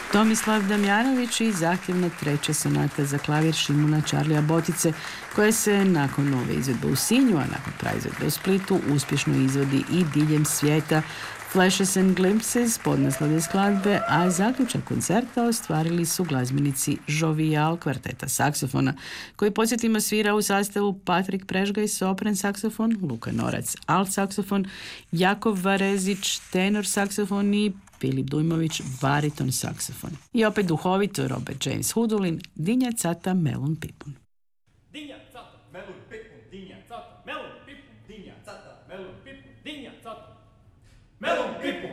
Tomislav Damjanović i zahtjevna treća sonata za klavir Šimuna Čarlija Botice, koja se nakon nove izvedbe u Sinju, a nakon praizvedbe u Splitu, uspješno izvodi i diljem svijeta. Flashes and Glimpses podnaslove skladbe, a zaključak koncerta ostvarili su glazbenici Jovial kvarteta saksofona, koji podsjetimo svira u sastavu Patrik Prežgaj sopran saksofon, Luka Norac alt saksofon, Jakov Varezić tenor saksofon i Filip Dujmović bariton saksofon. I opet duhovito Robert James Hudulin, Dinja cata melun pipun. Dinja cata melun pipun, dinja cata melun pipun, dinja cata melun pipun, dinja cata melun pipun.